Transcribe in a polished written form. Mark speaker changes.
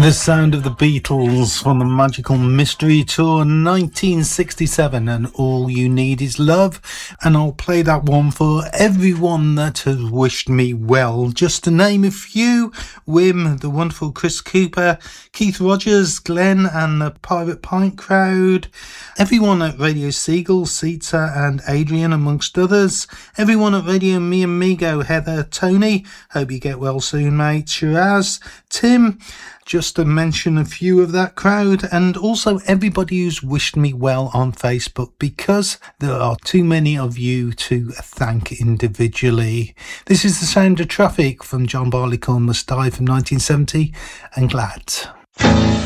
Speaker 1: The sound of the Beatles from the Magical Mystery Tour 1967, and All You Need Is Love. And I'll play that one for everyone that has wished me well. Just to name a few: Wim, the wonderful Chris Cooper, Keith Rogers, Glenn and the Pirate Pint crowd, everyone at Radio Seagull, Sita and Adrian amongst others, everyone at Radio Me and Migo, Heather, Tony, hope you get well soon mate, Shiraz, Tim, just to mention a few of that crowd, and also everybody who's wished me well on Facebook, because there are too many of you to thank individually. This is The Sound of Traffic from John Barleycorn Must Die from 1970, and Glad.